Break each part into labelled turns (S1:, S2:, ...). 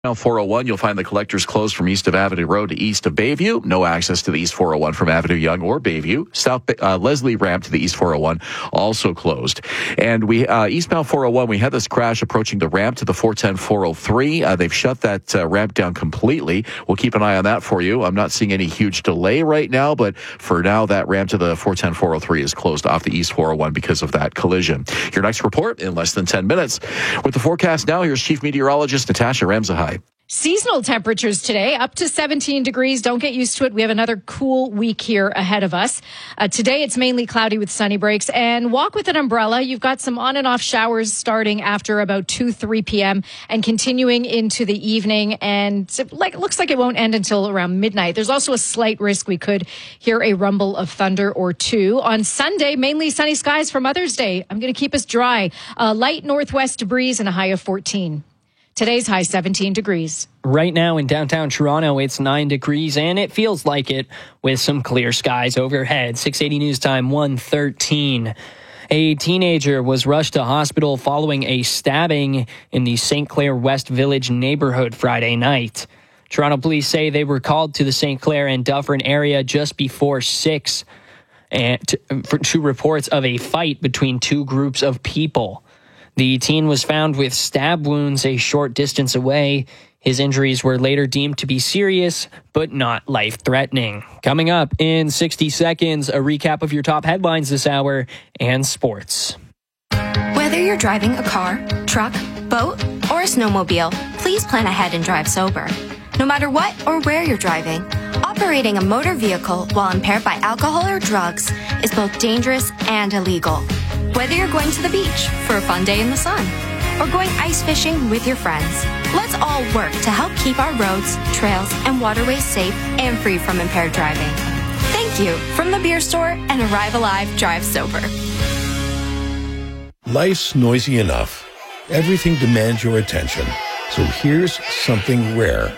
S1: Now 401, you'll find the collectors closed from east of Avenue Road to east of Bayview. No access to the East 401 from Avenue Yonge or Bayview. South Leslie ramp to the East 401 also closed. And we eastbound 401, we had this crash approaching the ramp to the 410-403. They've shut that ramp down completely. We'll keep an eye on that for you. I'm not seeing any huge delay right now, but for now, that ramp to the 410-403 is closed off the East 401 because of that collision. Your next report in less than 10 minutes. With the forecast now, here's Chief Meteorologist Natasha Ramzahai.
S2: Seasonal temperatures today, up to 17 degrees. Don't get used to it. We have another cool week here ahead of us. Today, it's mainly cloudy with sunny breaks. And walk with an umbrella. You've got some on and off showers starting after about 3 p.m. and continuing into the evening. And looks like it won't end until around midnight. There's also a slight risk we could hear a rumble of thunder or two. On Sunday, mainly sunny skies for Mother's Day. I'm going to keep us dry. Light northwest breeze and a high of 14. Today's high 17 degrees.
S3: Right now in downtown Toronto, it's 9 degrees, and it feels like it with some clear skies overhead. 680 News Time 1:13. A teenager was rushed to hospital following a stabbing in the St. Clair West Village neighborhood Friday night. Toronto police say they were called to the St. Clair and Dufferin area just before 6 for two reports of a fight between two groups of people. The teen was found with stab wounds a short distance away. His injuries were later deemed to be serious, but not life-threatening. Coming up in 60 seconds, a recap of your top headlines this hour and sports.
S4: Whether you're driving a car, truck, boat, or a snowmobile, please plan ahead and drive sober. No matter what or where you're driving, operating a motor vehicle while impaired by alcohol or drugs is both dangerous and illegal. Whether you're going to the beach for a fun day in the sun or going ice fishing with your friends, let's all work to help keep our roads, trails, and waterways safe and free from impaired driving. Thank you from the beer store and Arrive Alive Drive Sober.
S5: Life's noisy enough. Everything demands your attention. So here's something rare.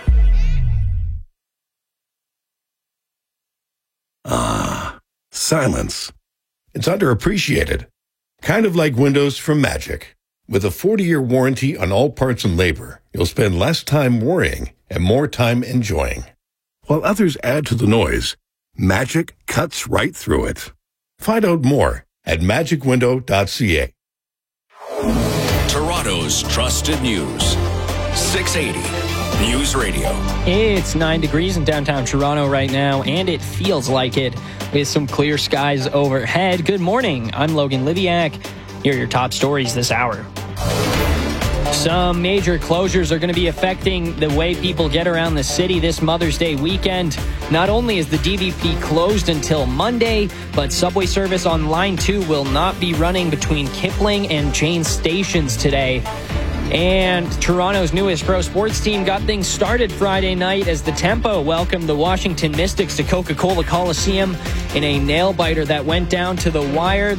S5: Silence. It's underappreciated. Kind of like windows from Magic. With a 40-year warranty on all parts and labor, you'll spend less time worrying and more time enjoying. While others add to the noise, Magic cuts right through it. Find out more at magicwindow.ca.
S6: Toronto's trusted news. 680 News Radio.
S3: It's 9 degrees in downtown Toronto right now, and it feels like it with some clear skies overhead. Good morning. I'm Logan Liviak. Here are your top stories this hour. Some major closures are going to be affecting the way people get around the city this Mother's Day weekend. Not only is the DVP closed until Monday, but subway service on Line 2 will not be running between Kipling and Jane stations today. And Toronto's newest pro sports team got things started Friday night as the Tempo welcomed the Washington Mystics to Coca-Cola Coliseum in a nail-biter that went down to the wire.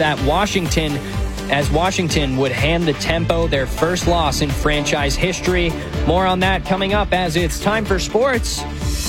S3: Washington would hand the Tempo their first loss in franchise history. More on that coming up as it's time for sports.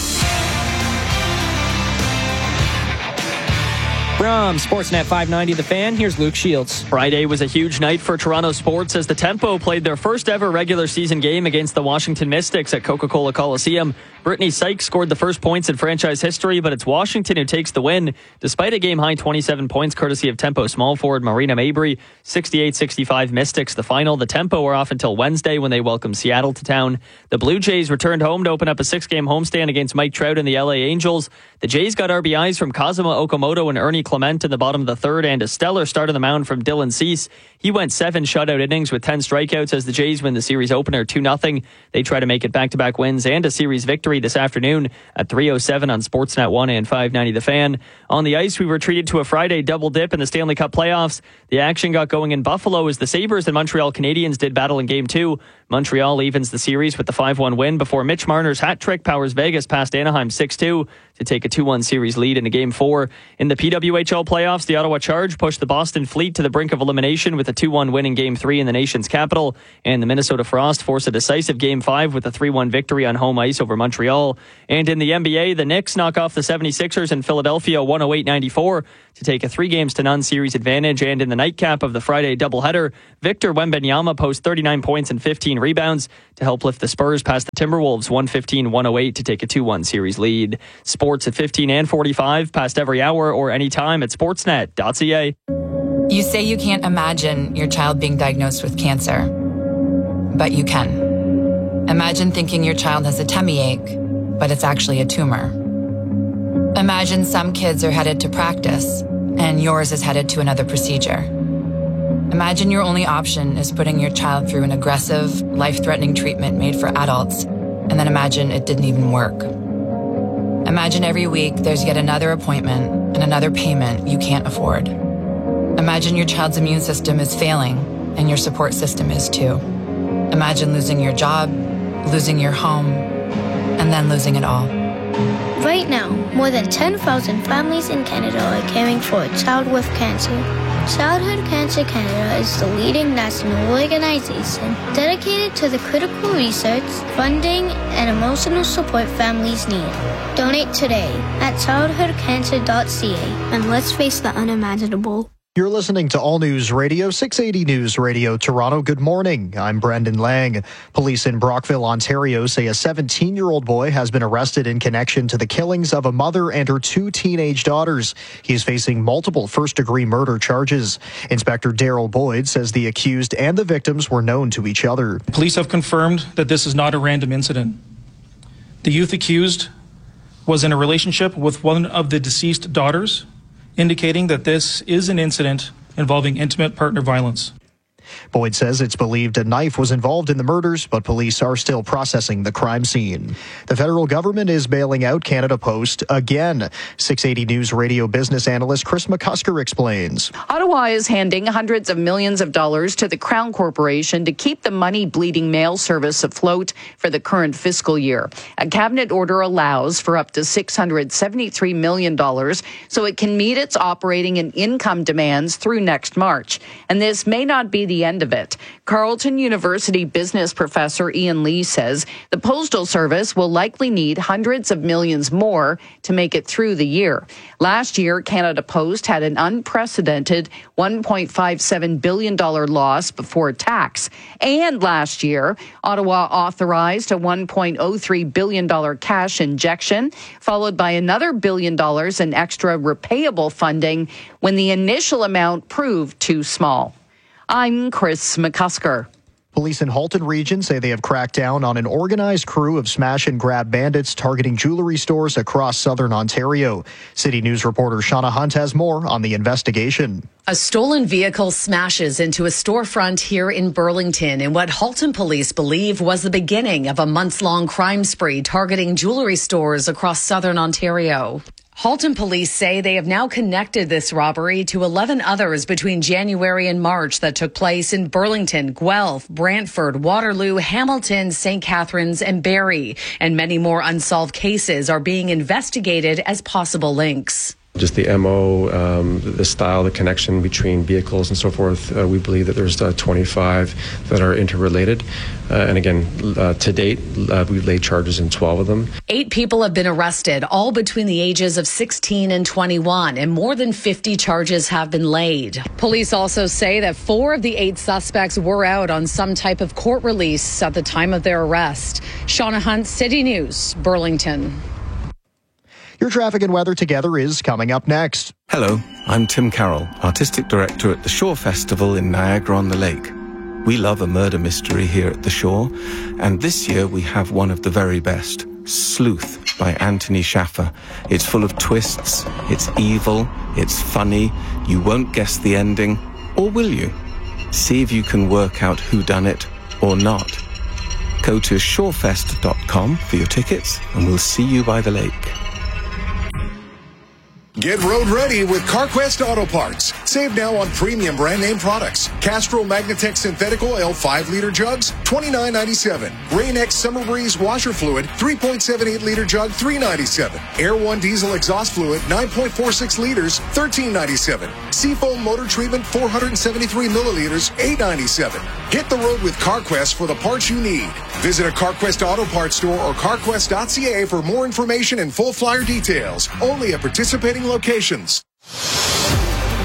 S3: From Sportsnet 590 The Fan, here's Luke Shields.
S7: Friday was a huge night for Toronto sports as the Tempo played their first ever regular season game against the Washington Mystics at Coca-Cola Coliseum. Brittany Sykes scored the first points in franchise history, but it's Washington who takes the win, despite a game-high 27 points courtesy of Tempo small forward Marina Mabry. 68-65 Mystics the final. The Tempo are off until Wednesday when they welcome Seattle to town. The Blue Jays returned home to open up a 6-game homestand against Mike Trout and the LA Angels. The Jays got RBIs from Kazuma Okamoto and Ernie Clement in the bottom of the third, and a stellar start on the mound from Dylan Cease. He went 7 shutout innings with 10 strikeouts as the Jays win the series opener 2-0. They try to make it back-to-back wins and a series victory this afternoon at 3:07 on Sportsnet 1 and 590 The Fan. On the ice, we were treated to a Friday double dip in the Stanley Cup playoffs. The action got going in Buffalo as the Sabres and Montreal Canadiens did battle in Game 2. Montreal evens the series with the 5-1 win before Mitch Marner's hat trick powers Vegas past Anaheim 6-2 to take a 2-1 series lead into Game 4. In the PWHL playoffs, the Ottawa Charge pushed the Boston Fleet to the brink of elimination with a 2-1 win in Game 3 in the nation's capital, and the Minnesota Frost forced a decisive Game 5 with a 3-1 victory on home ice over Montreal. And in the NBA, the Knicks knock off the 76ers in Philadelphia 108-94. to take a 3-0 series advantage. And in the nightcap of the Friday doubleheader, Victor Wembanyama posts 39 points and 15 rebounds to help lift the Spurs past the Timberwolves 115-108 to take a 2-1 series lead. Sports at 15 and 45, past every hour or anytime at sportsnet.ca.
S8: You say you can't imagine your child being diagnosed with cancer, but you can. Imagine thinking your child has a tummy ache, but it's actually a tumor. Imagine some kids are headed to practice, and yours is headed to another procedure. Imagine your only option is putting your child through an aggressive, life-threatening treatment made for adults, and then imagine it didn't even work. Imagine every week there's yet another appointment and another payment you can't afford. Imagine your child's immune system is failing, and your support system is too. Imagine losing your job, losing your home, and then losing it all.
S9: Right now, more than 10,000 families in Canada are caring for a child with cancer. Childhood Cancer Canada is the leading national organization dedicated to the critical research, funding, and emotional support families need. Donate today at childhoodcancer.ca and let's face the unimaginable.
S10: You're listening to All News Radio, 680 News Radio Toronto. Good morning. I'm Brendan Lang. Police in Brockville, Ontario say a 17-year-old boy has been arrested in connection to the killings of a mother and her 2 teenage daughters. He is facing multiple first-degree murder charges. Inspector Daryl Boyd says the accused and the victims were known to each other.
S11: Police have confirmed that this is not a random incident. The youth accused was in a relationship with one of the deceased daughters, indicating that this is an incident involving intimate partner violence.
S10: Boyd says it's believed a knife was involved in the murders, but police are still processing the crime scene. The federal government is bailing out Canada Post again. 680 News Radio business analyst Chris McCusker explains.
S12: Ottawa is handing hundreds of millions of dollars to the Crown Corporation to keep the money-bleeding mail service afloat for the current fiscal year. A cabinet order allows for up to $673 million so it can meet its operating and income demands through next March. And this may not be the end of it. Carleton University business professor Ian Lee says the Postal Service will likely need hundreds of millions more to make it through the year. Last year, Canada Post had an unprecedented $1.57 billion loss before tax. And last year, Ottawa authorized a $1.03 billion cash injection, followed by another $1 billion in extra repayable funding when the initial amount proved too small. I'm Chris McCusker.
S10: Police in Halton Region say they have cracked down on an organized crew of smash-and-grab bandits targeting jewelry stores across southern Ontario. City News reporter Shauna Hunt has more on the investigation.
S13: A stolen vehicle smashes into a storefront here in Burlington in what Halton police believe was the beginning of a months-long crime spree targeting jewelry stores across southern Ontario. Halton police say they have now connected this robbery to 11 others between January and March that took place in Burlington, Guelph, Brantford, Waterloo, Hamilton, St. Catharines, and Barrie. And many more unsolved cases are being investigated as possible links.
S14: Just the MO, the style, the connection between vehicles and so forth, we believe that there's 25 that are interrelated. And again, to date, we've laid charges in 12 of them.
S13: 8 people have been arrested, all between the ages of 16 and 21, and more than 50 charges have been laid. Police also say that 4 of the 8 suspects were out on some type of court release at the time of their arrest. Shauna Hunt, City News, Burlington.
S10: Your traffic and weather together is coming up next.
S15: Hello, I'm Tim Carroll, Artistic Director at the Shore Festival in Niagara-on-the-Lake. We love a murder mystery here at the Shore, and this year we have one of the very best, Sleuth by Anthony Schaffer. It's full of twists, it's evil, it's funny, you won't guess the ending, or will you? See if you can work out who done it or not. Go to shorefest.com for your tickets, and we'll see you by the lake.
S16: Get road ready with CarQuest Auto Parts. Save now on premium brand name products. Castrol Magnatech Synthetic Oil 5-liter jugs, $29.97. Rain-X Summer Breeze washer fluid, 3.78-liter jug, $3.97. Air One Diesel exhaust fluid, 9.46 liters, $13.97. Seafoam motor treatment, 473 milliliters, $8.97. Hit the road with CarQuest for the parts you need. Visit a CarQuest Auto Parts store or carquest.ca for more information and full flyer details. Only at participating locations.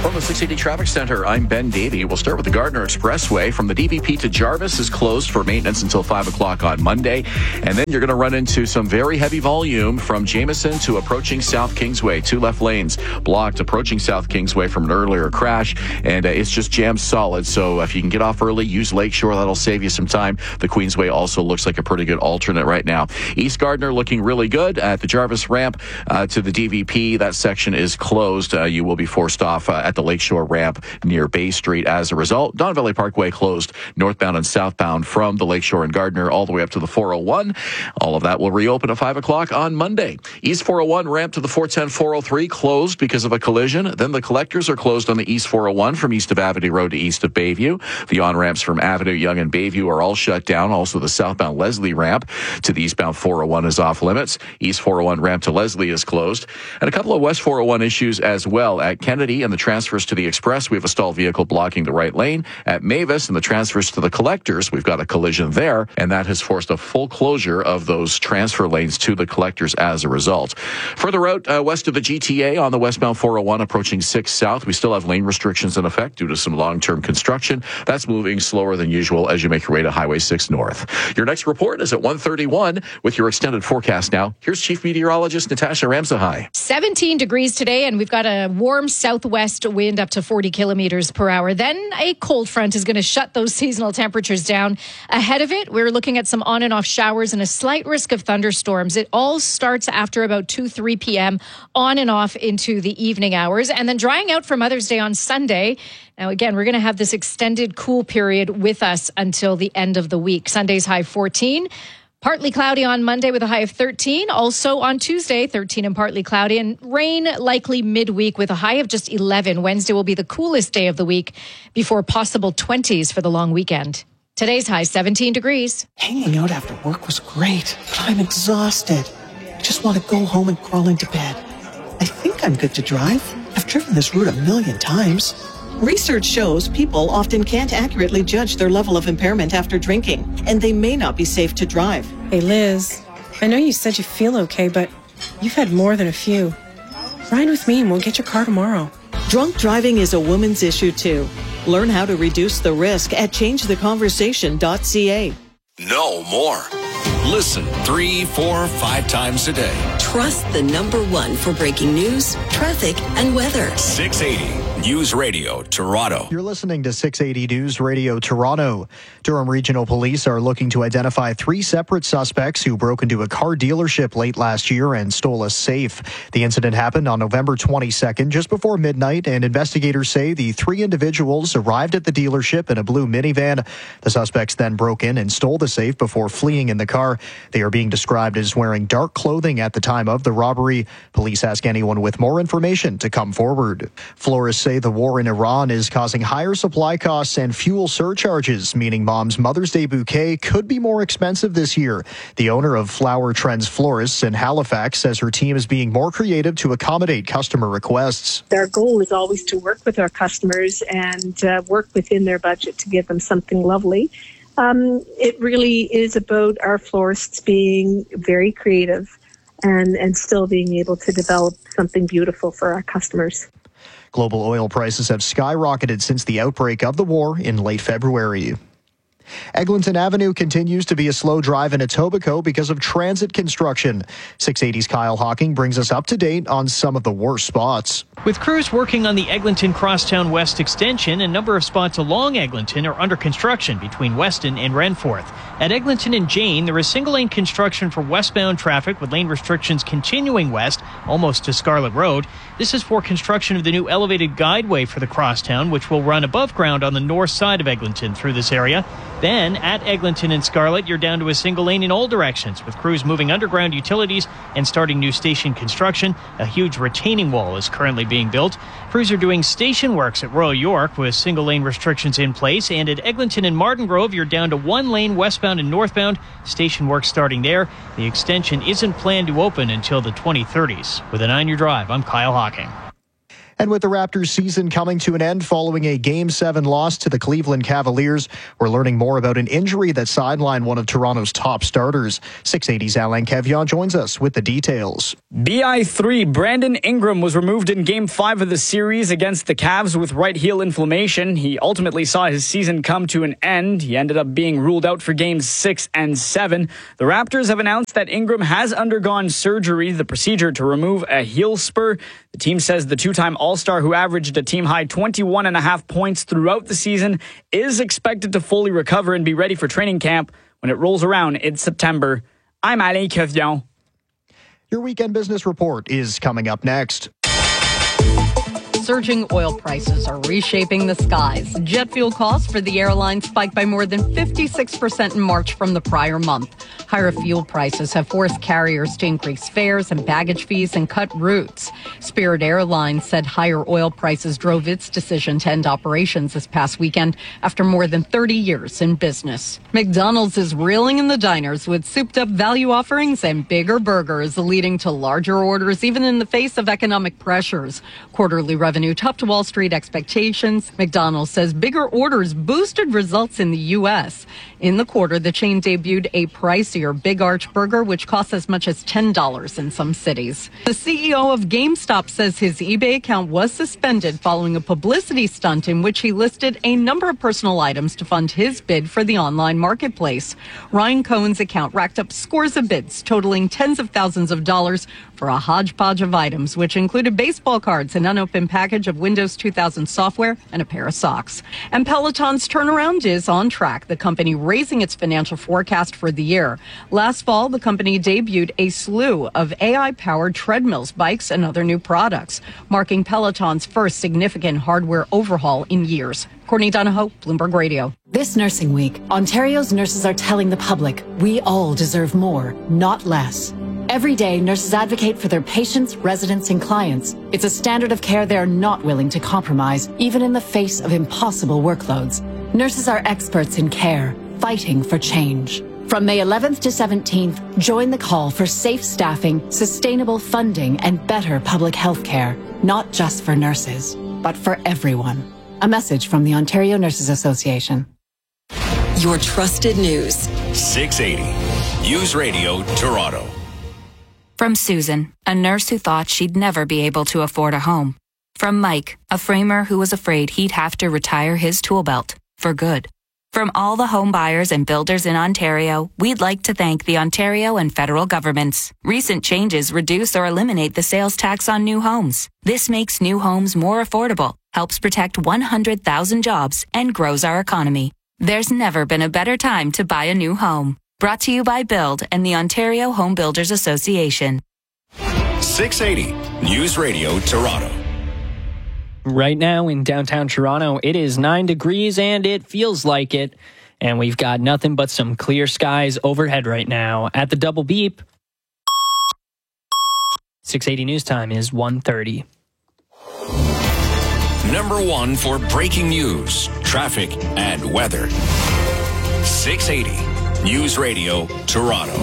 S1: From the 680 Traffic Center, I'm Ben Davey. We'll start with the Gardner Expressway. From the DVP to Jarvis is closed for maintenance until 5 o'clock on Monday. And then you're going to run into some very heavy volume from Jameson to approaching South Kingsway. 2 left lanes blocked approaching South Kingsway from an earlier crash. And it's just jammed solid. So if you can get off early, use Lakeshore. That'll save you some time. The Queensway also looks like a pretty good alternate right now. East Gardner looking really good at the Jarvis ramp to the DVP. That section is closed. You will be forced off at the Lakeshore ramp near Bay Street as a result. Don Valley Parkway closed northbound and southbound from the Lakeshore and Gardner all the way up to the 401. All of that will reopen at 5 o'clock on Monday. East 401 ramp to the 410-403 closed because of a collision. Then the collectors are closed on the East 401 from east of Avenue Road to east of Bayview. The on-ramps from Avenue, Yonge, and Bayview are all shut down. Also, the southbound Leslie ramp to the eastbound 401 is off limits. East 401 ramp to Leslie is closed. And a couple of West 401 issues as well. At Kennedy and the transfers to the Express, we have a stalled vehicle blocking the right lane. At Mavis and the transfers to the collectors, we've got a collision there, and that has forced a full closure of those transfer lanes to the collectors as a result. Further out west of the GTA on the westbound 401 approaching 6 South, we still have lane restrictions in effect due to some long-term construction. That's moving slower than usual as you make your way to Highway 6 North. Your next report is at 1:31 with your extended forecast now. Here's Chief Meteorologist Natasha Ramsahai.
S2: 17 degrees today, and we've got a warm southwest wind up to 40 kilometers per hour. Then a cold front is going to shut those seasonal temperatures down. Ahead of it, we're looking at some on and off showers and a slight risk of thunderstorms. It all starts after about 2-3 p.m. on and off into the evening hours, and then drying out for Mother's Day on Sunday. Now, again, we're going to have this extended cool period with us until the end of the week. Sunday's high 14. Partly cloudy on Monday with a high of 13. Also on Tuesday, 13 and partly cloudy, and rain likely midweek with a high of just 11. Wednesday will be the coolest day of the week before possible 20s for the long weekend. Today's high 17 degrees.
S17: Hanging out after work was great, but I'm exhausted. I just want to go home and crawl into bed. I think I'm good to drive. I've driven this route a million times. Research shows people often can't accurately judge their level of impairment after drinking, and they may not be safe to drive.
S18: Hey, Liz, I know you said you feel okay, but you've had more than a few. Ride with me and we'll get your car tomorrow.
S17: Drunk driving is a woman's issue, too. Learn how to reduce the risk at changetheconversation.ca.
S6: Know more. Listen 3, 4, 5 times a day.
S19: Trust the #1 for breaking news, traffic, and weather.
S6: 680 News Radio, Toronto.
S10: You're listening to 680 News Radio, Toronto. Durham Regional Police are looking to identify 3 separate suspects who broke into a car dealership late last year and stole a safe. The incident happened on November 22nd, just before midnight, and investigators say the 3 individuals arrived at the dealership in a blue minivan. The suspects then broke in and stole the safe before fleeing in the car. They are being described as wearing dark clothing at the time of the robbery. Police ask anyone with more information to come forward. Florists say the war in Iran is causing higher supply costs and fuel surcharges, meaning Mom's Mother's Day bouquet could be more expensive this year. The owner of Flower Trends Florists in Halifax says her team is being more creative to accommodate customer requests.
S20: Our goal is always to work with our customers and work within their budget to give them something lovely. It really is about our florists being very creative and still being able to develop something beautiful for our customers.
S10: Global oil prices have skyrocketed since the outbreak of the war in late February. Eglinton Avenue continues to be a slow drive in Etobicoke because of transit construction. 680's Kyle Hawking brings us up to date on some of the worst spots.
S21: With crews working on the Eglinton Crosstown West extension, a number of spots along Eglinton are under construction between Weston and Renforth. At Eglinton and Jane, there is single-lane construction for westbound traffic with lane restrictions continuing west, almost to Scarlett Road. This is for construction of the new elevated guideway for the Crosstown, which will run above ground on the north side of Eglinton through this area. Then, at Eglinton and Scarlett, you're down to a single lane in all directions, with crews moving underground utilities and starting new station construction. A huge retaining wall is currently being built. Crews are doing station works at Royal York with single lane restrictions in place. And at Eglinton and Martin Grove, you're down to one lane westbound and northbound. Station work starting there. The extension isn't planned to open until the 2030s. With a 9-year drive, I'm Kyle Hawking.
S10: And with the Raptors season coming to an end following a Game 7 loss to the Cleveland Cavaliers, we're learning more about an injury that sidelined one of Toronto's top starters. 680's Alain Kevion joins us with the details.
S4: BI3 Brandon Ingram was removed in Game 5 of the series against the Cavs with right heel inflammation. He ultimately saw his season come to an end. He ended up being ruled out for Games 6 and 7. The Raptors have announced that Ingram has undergone surgery, the procedure to remove a heel spur. The team says the two-time All-Star who averaged a team-high 21.5 points throughout the season is expected to fully recover and be ready for training camp when it rolls around in September. I'm Alain Kevion.
S10: Your weekend business report is coming up next.
S22: Surging oil prices are reshaping the skies. Jet fuel costs for the airline spiked by more than 56% in March from the prior month. Higher fuel prices have forced carriers to increase fares and baggage fees and cut routes. Spirit Airlines said higher oil prices drove its decision to end operations this past weekend after more than 30 years in business. McDonald's is reeling in the diners with souped-up value offerings and bigger burgers, leading to larger orders even in the face of economic pressures. Quarterly revenue topped Wall Street expectations. McDonald's says bigger orders boosted results in the U.S. In the quarter, the chain debuted a pricier Big Arch burger, which costs as much as $10 in some cities. The CEO of GameStop says his eBay account was suspended following a publicity stunt in which he listed a number of personal items to fund his bid for the online marketplace. Ryan Cohen's account racked up scores of bids, totaling tens of thousands of dollars for a hodgepodge of items, which included baseball cards, an unopened package of Windows 2000 software, and a pair of socks. And Peloton's turnaround is on track, the company raising its financial forecast for the year. Last fall, the company debuted a slew of AI-powered treadmills, bikes, and other new products, marking Peloton's first significant hardware overhaul in years. Courtney Donahoe, Bloomberg Radio.
S23: This Nursing Week, Ontario's nurses are telling the public we all deserve more, not less. Every day, nurses advocate for their patients, residents, and clients. It's a standard of care they're not willing to compromise, even in the face of impossible workloads. Nurses are experts in care, fighting for change. From May 11th to 17th, join the call for safe staffing, sustainable funding, and better public health care, not just for nurses, but for everyone. A message from the Ontario Nurses Association.
S19: Your trusted news.
S6: 680 News Radio Toronto.
S24: From Susan, a nurse who thought she'd never be able to afford a home. From Mike, a framer who was afraid he'd have to retire his tool belt for good. From all the home buyers and builders in Ontario, we'd like to thank the Ontario and federal governments. Recent changes reduce or eliminate the sales tax on new homes. This makes new homes more affordable, helps protect 100,000 jobs, and grows our economy. There's never been a better time to buy a new home. Brought to you by Build and the Ontario Home Builders Association.
S6: 680 News Radio Toronto.
S3: Right now in downtown Toronto, it is 9 degrees and it feels like it. And we've got nothing but some clear skies overhead right now. At the double beep, 680 news time is 1:30.
S6: Number one for breaking news, traffic, and weather. 680 News Radio Toronto.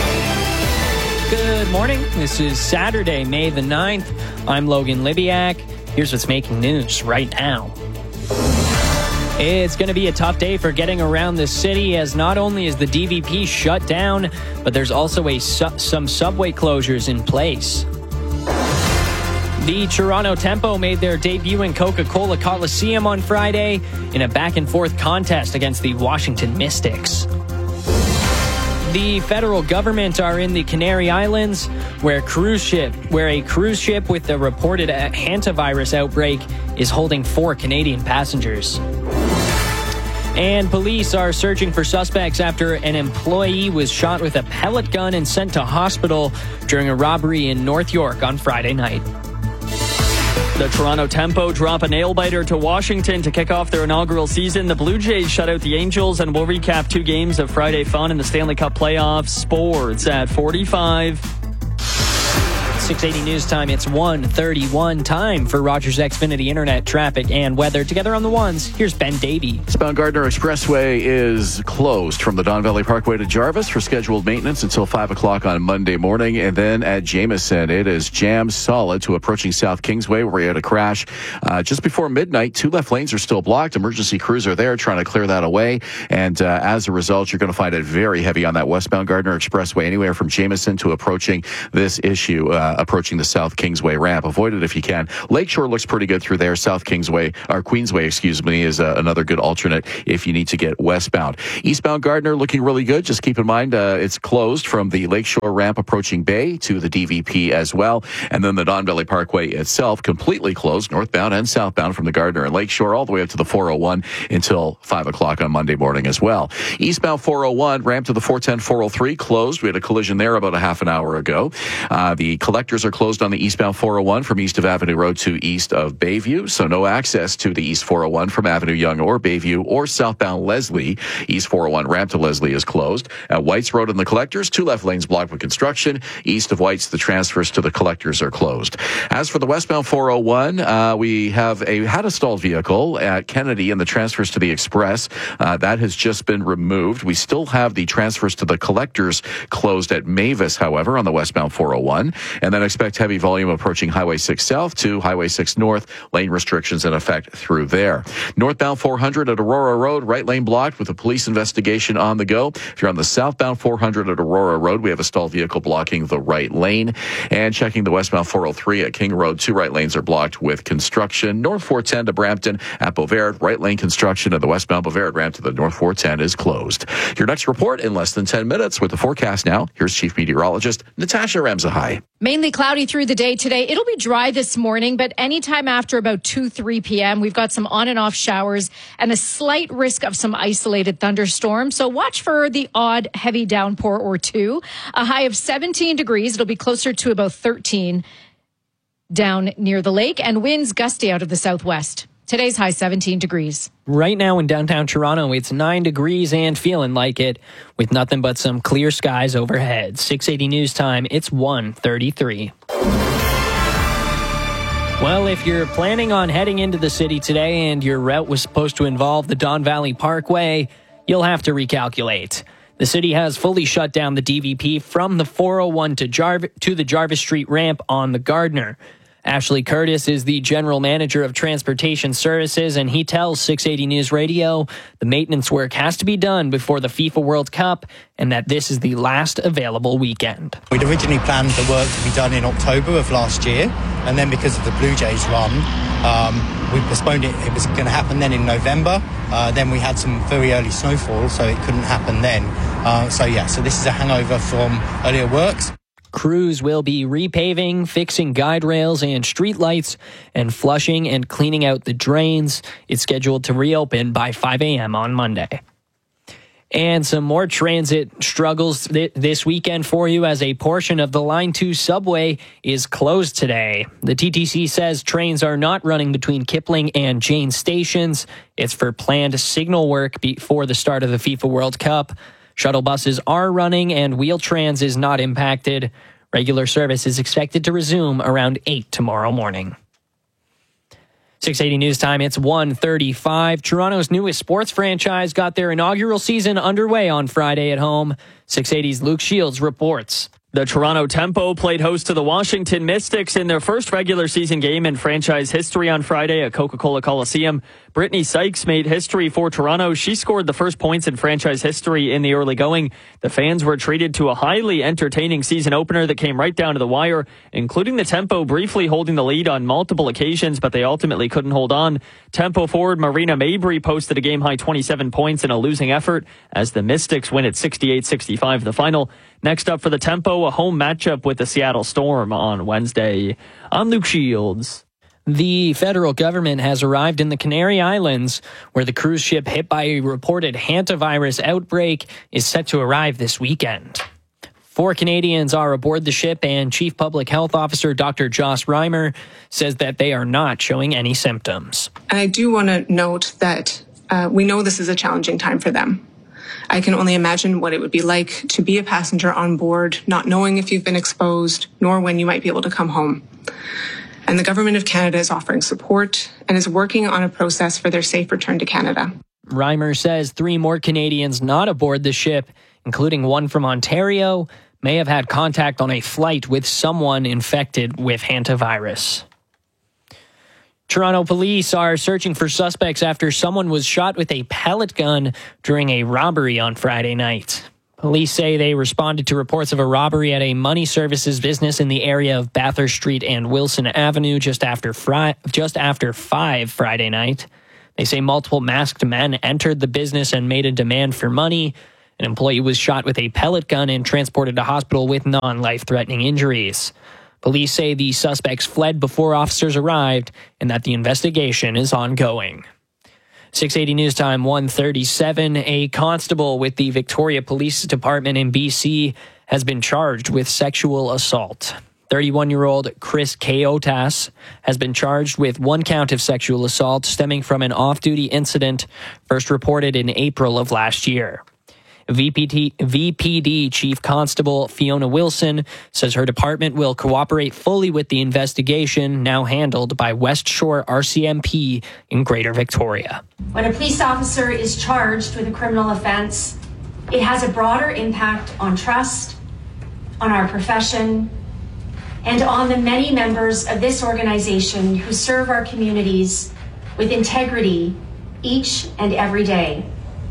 S3: Good morning. This is Saturday, May the 9th. I'm Logan Libiak. Here's what's making news right now. It's going to be a tough day for getting around the city, as not only is the DVP shut down, but there's also some subway closures in place. The Toronto Tempo made their debut in Coca-Cola Coliseum on Friday in a back-and-forth contest against the Washington Mystics. The federal government are in the Canary Islands, where a cruise ship with the reported hantavirus outbreak is holding 4 Canadian passengers. And police are searching for suspects after an employee was shot with a pellet gun and sent to hospital during a robbery in North York on Friday night.
S7: The Toronto Tempo drop a nail-biter to Washington to kick off their inaugural season. The Blue Jays shut out the Angels, and we'll recap 2 games of Friday fun in the Stanley Cup playoffs. Sports at 45.
S3: 680 News Time. It's 1:31 time for Rogers Xfinity Internet traffic and weather. Together on the ones, here's Ben Davey.
S1: Eastbound Gardner Expressway is closed from the Don Valley Parkway to Jarvis for scheduled maintenance until 5 o'clock on Monday morning. And then at Jameson, it is jammed solid to approaching South Kingsway, where we had a crash just before midnight. 2 left lanes are still blocked. Emergency crews are there trying to clear that away. And as a result, you're going to find it very heavy on that westbound Gardner Expressway, anywhere from Jameson to approaching this issue, approaching the South Kingsway ramp. Avoid it if you can. Lakeshore looks pretty good through there. South Kingsway, or Queensway, is another good alternate if you need to get westbound. Eastbound Gardner looking really good. Just keep in mind it's closed from the Lakeshore ramp approaching Bay to the DVP as well. And then the Don Valley Parkway itself completely closed, northbound and southbound from the Gardner and Lakeshore all the way up to the 401 until 5 o'clock on Monday morning as well. Eastbound 401 ramp to the 410 403 closed. We had a collision there about a half an hour ago. The collectors are closed on the eastbound 401 from east of Avenue Road to east of Bayview, so no access to the east 401 from Avenue Young or Bayview or southbound Leslie. East 401 ramp to Leslie is closed. At Whites Road and the collectors, 2 left lanes blocked with construction. East of Whites, the transfers to the collectors are closed. As for the westbound 401, we had a stalled vehicle at Kennedy and the transfers to the Express. That has just been removed. We still have the transfers to the collectors closed at Mavis, however, on the westbound 401. And then expect heavy volume approaching Highway 6 South to Highway 6 North. Lane restrictions in effect through there. Northbound 400 at Aurora Road, right lane blocked with a police investigation on the go. If you're on the southbound 400 at Aurora Road, we have a stalled vehicle blocking the right lane. And checking the westbound 403 at King Road, 2 right lanes are blocked with construction. North 410 to Brampton at Bovaird, right lane construction at the westbound Bovaird ramp to the North 410 is closed. Your next report in less than 10 minutes with the forecast now. Here's Chief Meteorologist Natasha Ramzahai.
S2: Mainly cloudy through the day today. It'll be dry this morning, but anytime after about 2-3 p.m., we've got some on and off showers and a slight risk of some isolated thunderstorms. So watch for the odd heavy downpour or two. A high of 17 degrees. It'll be closer to about 13 down near the lake, and winds gusty out of the southwest. Today's high 17 degrees.
S3: Right now in downtown Toronto, it's 9 degrees and feeling like it with nothing but some clear skies overhead. 680 News Time, it's 1:33. Well, if you're planning on heading into the city today and your route was supposed to involve the Don Valley Parkway, you'll have to recalculate. The city has fully shut down the DVP from the 401 to the Jarvis Street ramp on the Gardner. Ashley Curtis is the general manager of transportation services, and he tells 680 News Radio the maintenance work has to be done before the FIFA World Cup and that this is the last available weekend.
S5: We'd originally planned the work to be done in October of last year, and then because of the Blue Jays run, we postponed it. It was going to happen then in November. Then we had some very early snowfall, so it couldn't happen then. So this is a hangover from earlier works.
S3: Crews will be repaving, fixing guide rails and street lights, and flushing and cleaning out the drains. It's scheduled to reopen by 5 a.m. on Monday. And some more transit struggles this weekend for you as a portion of the Line 2 subway is closed today. The TTC says trains are not running between Kipling and Jane stations. It's for planned signal work before the start of the FIFA World Cup. Shuttle buses are running and Wheel-Trans is not impacted. Regular service is expected to resume around 8 tomorrow morning. 680 News Time, it's 1:35. Toronto's newest sports franchise got their inaugural season underway on Friday at home. 680's Luke Shields reports.
S7: The Toronto Tempo played host to the Washington Mystics in their first regular season game in franchise history on Friday at Coca-Cola Coliseum. Brittany Sykes made history for Toronto. She scored the first points in franchise history in the early going. The fans were treated to a highly entertaining season opener that came right down to the wire, including the Tempo briefly holding the lead on multiple occasions, but they ultimately couldn't hold on. Tempo forward Marina Mabry posted a game-high 27 points in a losing effort as the Mystics win at 68-65 the final. Next up for the Tempo, a home matchup with the Seattle Storm on Wednesday. I'm Luke Shields.
S3: The federal government has arrived in the Canary Islands, where the cruise ship hit by a reported hantavirus outbreak is set to arrive this weekend. 4 Canadians are aboard the ship, and Chief Public Health Officer Dr. Joss Reimer says that they are not showing any symptoms.
S8: And I do want to note that we know this is a challenging time for them. I can only imagine what it would be like to be a passenger on board, not knowing if you've been exposed, nor when you might be able to come home. And the Government of Canada is offering support and is working on a process for their safe return to Canada.
S3: Reimer says 3 more Canadians not aboard the ship, including one from Ontario, may have had contact on a flight with someone infected with hantavirus. Toronto police are searching for suspects after someone was shot with a pellet gun during a robbery on Friday night. Police say they responded to reports of a robbery at a money services business in the area of Bathurst Street and Wilson Avenue just after 5 Friday night. They say multiple masked men entered the business and made a demand for money. An employee was shot with a pellet gun and transported to hospital with non-life-threatening injuries. Police say the suspects fled before officers arrived and that the investigation is ongoing. 680 News Time 1:37. A constable with the Victoria Police Department in BC has been charged with sexual assault. 31-year-old Chris Keotas has been charged with 1 count of sexual assault stemming from an off-duty incident first reported in April of last year. VPD Chief Constable Fiona Wilson says her department will cooperate fully with the investigation now handled by West Shore RCMP in Greater Victoria.
S9: When a police officer is charged with a criminal offense, it has a broader impact on trust, on our profession, and on the many members of this organization who serve our communities with integrity each and every day.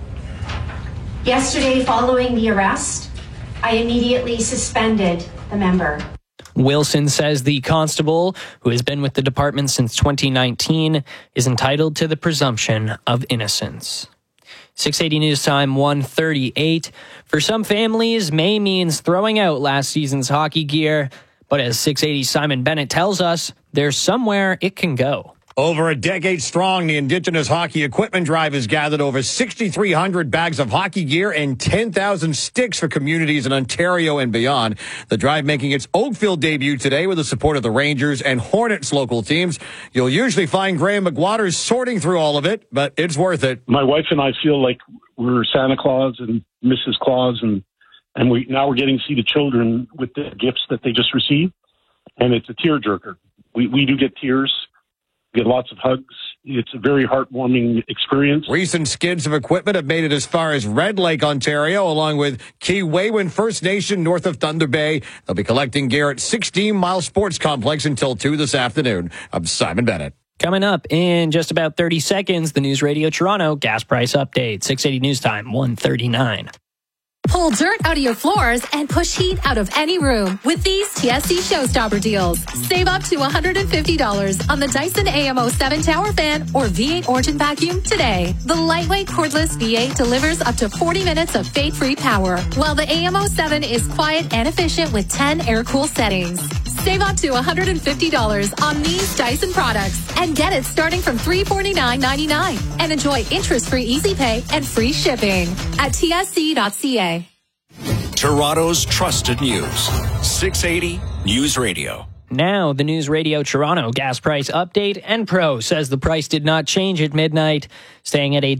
S9: Yesterday, following the arrest, I immediately suspended the member.
S3: Wilson says the constable, who has been with the department since 2019, is entitled to the presumption of innocence. 680 News Time 1:38. For some families, May means throwing out last season's hockey gear. But as 680 Simon Bennett tells us, there's somewhere it can go.
S11: Over a decade strong, the Indigenous Hockey Equipment Drive has gathered over 6,300 bags of hockey gear and 10,000 sticks for communities in Ontario and beyond. The drive making its Oakville debut today with the support of the Rangers and Hornets local teams. You'll usually find Graham McWaters sorting through all of it, but it's worth it.
S12: My wife and I feel like we're Santa Claus and Mrs. Claus, and we're getting to see the children with the gifts that they just received, and it's a tearjerker. We do get tears. Get lots of hugs. It's a very heartwarming experience.
S11: Recent skids of equipment have made it as far as Red Lake, Ontario, along with Keewaywin First Nation north of Thunder Bay. They'll be collecting gear at 16 Mile Sports Complex until 2 this afternoon. I'm Simon Bennett.
S3: Coming up in just about 30 seconds, the News Radio Toronto gas price update. 680 News Time 1:39.
S25: Pull dirt out of your floors and push heat out of any room with these TSC Showstopper deals. Save up to $150 on the Dyson AMO7 Tower Fan or V8 Origin Vacuum today. The lightweight cordless V8 delivers up to 40 minutes of fade-free power, while the AMO7 is quiet and efficient with 10 air-cool settings. Save up to $150 on these Dyson products and get it starting from $349.99 and enjoy interest-free easy pay and free shipping at tsc.ca.
S6: Toronto's trusted news. 680 News Radio.
S3: Now, the News Radio Toronto gas price update. Enpro says the price did not change at midnight, staying at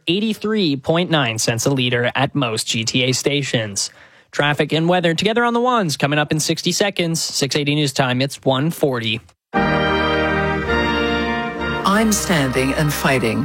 S3: $1.83.9 a liter at most GTA stations. Traffic and weather together on the ones coming up in 60 seconds. 680 News Time, it's 1:40.
S26: I'm standing and fighting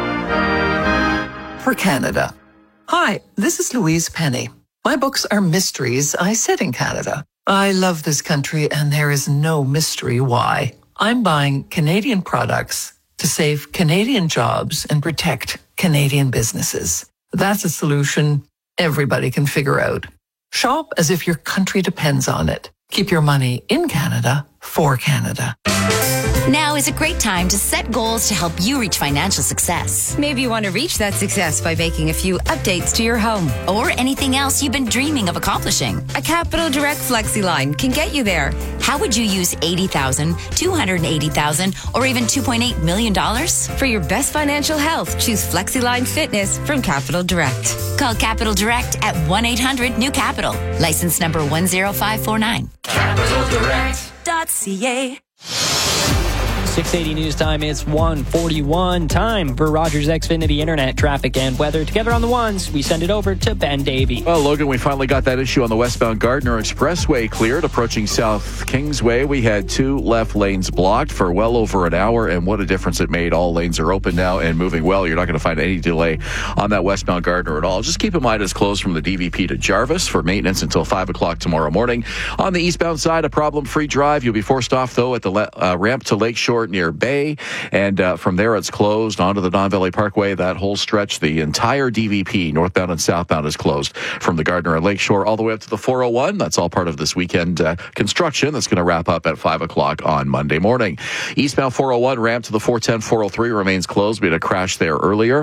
S26: for Canada. Hi, this is Louise Penny. My books are mysteries I set in Canada. I love this country and there is no mystery why. I'm buying Canadian products to save Canadian jobs and protect Canadian businesses. That's a solution everybody can figure out. Shop as if your country depends on it. Keep your money in Canada for Canada.
S27: Now is a great time to set goals to help you reach financial success.
S28: Maybe you want to reach that success by making a few updates to your home.
S27: Or anything else you've been dreaming of accomplishing.
S28: A Capital Direct FlexiLine can get you there.
S27: How would you use $80,000, $280,000, or even $2.8 million?
S28: For your best financial health, choose FlexiLine Fitness from Capital Direct.
S27: Call Capital Direct at 1-800-NEW-CAPITAL. License number 10549.
S28: CapitalDirect.ca.
S3: 680 News Time, it's 1:41. Time for Rogers Xfinity Internet traffic and weather. Together on the ones, we send it over to Ben Davey.
S1: Well, Logan, we finally got that issue on the westbound Gardner Expressway cleared. Approaching South Kingsway, we had 2 left lanes blocked for well over an hour, and what a difference it made. All lanes are open now and moving well. You're not going to find any delay on that westbound Gardner at all. Just keep in mind it's closed from the DVP to Jarvis for maintenance until 5 o'clock tomorrow morning. On the eastbound side, a problem-free drive. You'll be forced off, though, at the ramp to Lakeshore near Bay, and from there it's closed onto the Don Valley Parkway. That whole stretch, the entire DVP, northbound and southbound, is closed from the Gardner and Lakeshore all the way up to the 401. That's all part of this weekend construction that's going to wrap up at 5 o'clock on Monday morning. Eastbound 401 ramp to the 410, 403 remains closed. We had a crash there earlier.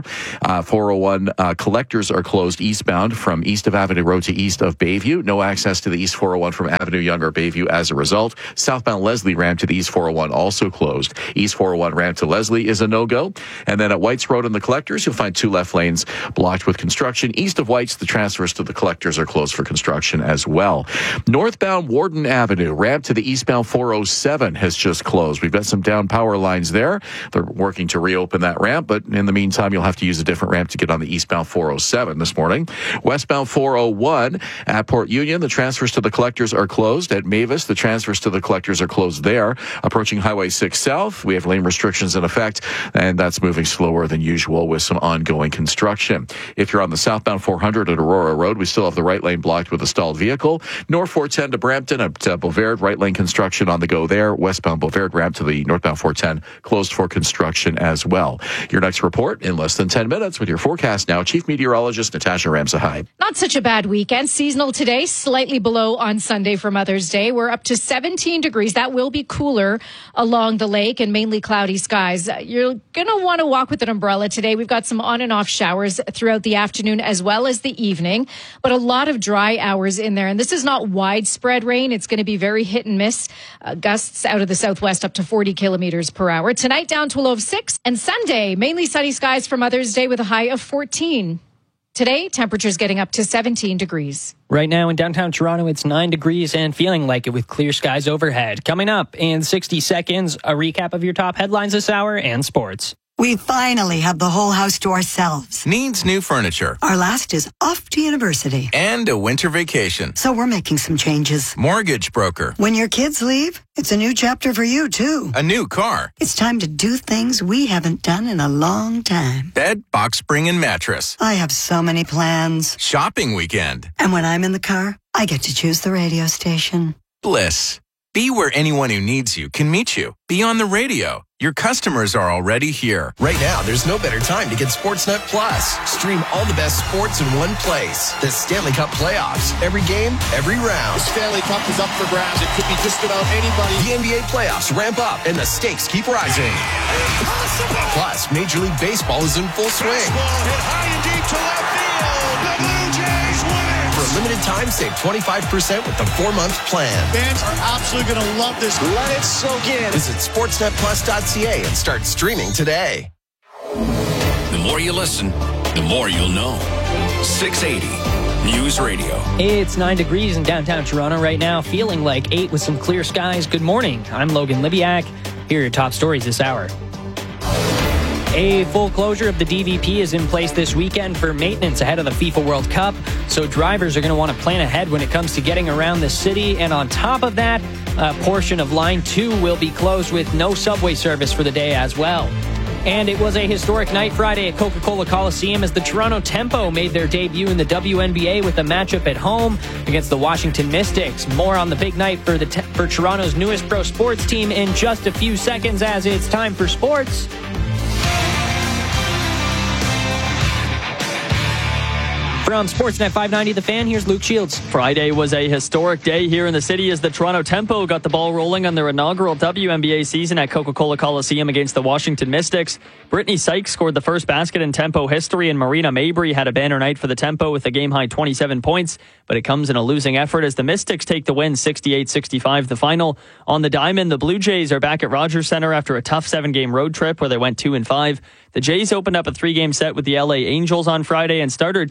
S1: 401 collectors are closed eastbound from east of Avenue Road to east of Bayview. No access to the East 401 from Avenue Young or Bayview as a result. Southbound Leslie ramp to the East 401 also closed. East 401 ramp to Leslie is a no-go. And then at Whites Road and the collectors, you'll find 2 left lanes blocked with construction. East of Whites, the transfers to the collectors are closed for construction as well. Northbound Warden Avenue ramp to the eastbound 407 has just closed. We've got some down power lines there. They're working to reopen that ramp, but in the meantime, you'll have to use a different ramp to get on the eastbound 407 this morning. Westbound 401 at Port Union, the transfers to the collectors are closed. At Mavis, the transfers to the collectors are closed there. Approaching Highway 6 South, we have lane restrictions in effect, and that's moving slower than usual with some ongoing construction. If you're on the southbound 400 at Aurora Road, we still have the right lane blocked with a stalled vehicle. North 410 to Brampton at Bovaird, right lane construction on the go there. Westbound Bovaird ramp to the northbound 410 closed for construction as well. Your next report in less than 10 minutes with your forecast now. Chief Meteorologist Natasha Ramsahide.
S2: Not such a bad weekend. Seasonal today, slightly below on Sunday for Mother's Day. We're up to 17 degrees. That will be cooler along the lake and mainly cloudy skies. You're going to want to walk with an umbrella today. We've got some on and off showers throughout the afternoon as well as the evening, but a lot of dry hours in there. And this is not widespread rain. It's going to be very hit and miss. Gusts out of the southwest up to 40 kilometers per hour. Tonight down to a low of 6, and Sunday mainly sunny skies for Mother's Day with a high of 14. Today, temperatures getting up to 17 degrees.
S3: Right now in downtown Toronto, it's 9 degrees and feeling like it with clear skies overhead. Coming up in 60 seconds, a recap of your top headlines this hour and sports.
S13: We finally have the whole house to ourselves.
S14: Needs new furniture.
S13: Our last is off to university.
S14: And a winter vacation.
S13: So we're making some changes.
S14: Mortgage broker.
S13: When your kids leave, it's a new chapter for you, too.
S14: A new car.
S13: It's time to do things we haven't done in a long time.
S14: Bed, box spring, and mattress.
S13: I have so many plans.
S14: Shopping weekend.
S13: And when I'm in the car, I get to choose the radio station.
S14: Bliss. Be where anyone who needs you can meet you. Be on the radio. Your customers are already here.
S15: Right now, there's no better time to get Sportsnet Plus. Stream all the best sports in one place. The Stanley Cup playoffs. Every game, every round.
S16: The Stanley Cup is up for grabs. It could be just about anybody.
S15: The NBA playoffs ramp up and the stakes keep rising. Impossible! Plus, Major League Baseball is in full swing.
S16: Baseball hit high and deep to left field. The Blue Jays win it.
S15: For a limited time, save 25% with the 4-month plan.
S16: Fans are absolutely going to love this. Let it soak in.
S15: Visit SportsNetPlus.ca and start streaming today.
S6: The more you listen, the more you'll know. 680 News Radio.
S3: It's 9 degrees in downtown Toronto right now, feeling like 8 with some clear skies. Good morning. I'm Logan Libiak. Here are your top stories this hour. A full closure of the DVP is in place this weekend for maintenance ahead of the FIFA World Cup, so drivers are going to want to plan ahead when it comes to getting around the city. And on top of that, a portion of Line 2 will be closed with no subway service for the day as well. And it was a historic night Friday at Coca-Cola Coliseum as the Toronto Tempo made their debut in the WNBA with a matchup at home against the Washington Mystics. More on the big night for Toronto's newest pro sports team in just a few seconds as it's time for sports. From Sportsnet 590, The Fan, here's Luke Shields.
S7: Friday was a historic day here in the city as the Toronto Tempo got the ball rolling on their inaugural WNBA season at Coca-Cola Coliseum against the Washington Mystics. Brittany Sykes scored the first basket in Tempo history, and Marina Mabry had a banner night for the Tempo with a game-high 27 points. But it comes in a losing effort as the Mystics take the win 68-65 the final. On the diamond, the Blue Jays are back at Rogers Centre after a tough 7-game road trip where they went 2-5. The Jays opened up a 3-game set with the LA Angels on Friday, and starter Dylan Cease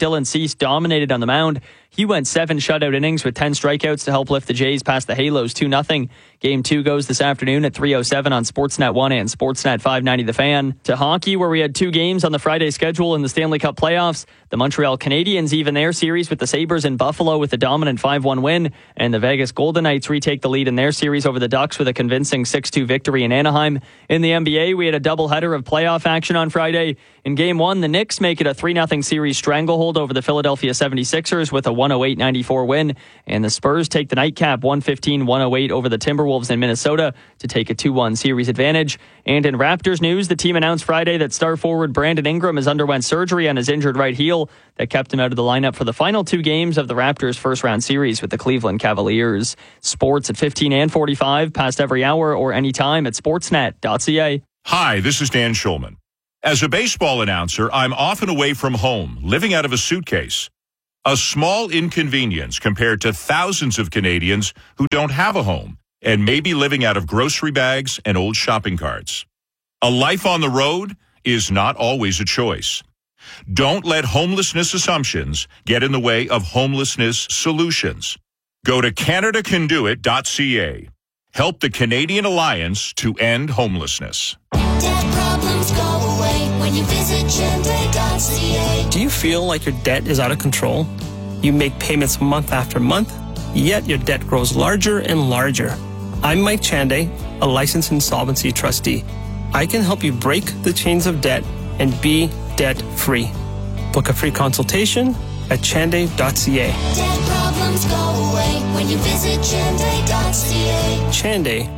S7: East dominated on the mound. He went 7 shutout innings with 10 strikeouts to help lift the Jays past the Halos 2-0. Game 2 goes this afternoon at 3:07 on Sportsnet 1 and Sportsnet 590 The Fan. To hockey, where we had 2 games on the Friday schedule in the Stanley Cup playoffs. The Montreal Canadiens even their series with the Sabres in Buffalo with a dominant 5-1 win. And the Vegas Golden Knights retake the lead in their series over the Ducks with a convincing 6-2 victory in Anaheim. In the NBA, we had a doubleheader of playoff action on Friday. In Game 1, the Knicks make it a 3-0 series stranglehold over the Philadelphia 76ers with a 108-94 win. And the Spurs take the nightcap 115-108 over the Timberwolves in Minnesota to take a 2-1 series advantage. And in Raptors news, the team announced Friday that star forward Brandon Ingram has underwent surgery on his injured right heel that kept him out of the lineup for the final 2 games of the Raptors' first-round series with the Cleveland Cavaliers. Sports at 15 and 45, past every hour or anytime at sportsnet.ca.
S4: Hi, this is Dan Schulman. As a baseball announcer, I'm often away from home, living out of a suitcase. A small inconvenience compared to thousands of Canadians who don't have a home and may be living out of grocery bags and old shopping carts. A life on the road is not always a choice. Don't let homelessness assumptions get in the way of homelessness solutions. Go to CanadaCanDoIt.ca. Help the Canadian Alliance to end homelessness.
S10: Debt problems go away when you visit Chande.ca.
S17: Do you feel like your debt is out of control? You make payments month after month, yet your debt grows larger and larger. I'm Mike Chande, a licensed insolvency trustee. I can help you break the chains of debt and be debt-free. Book a free consultation at Chande.ca.
S10: Debt problems go away when you visit Chande.ca.
S17: Chande,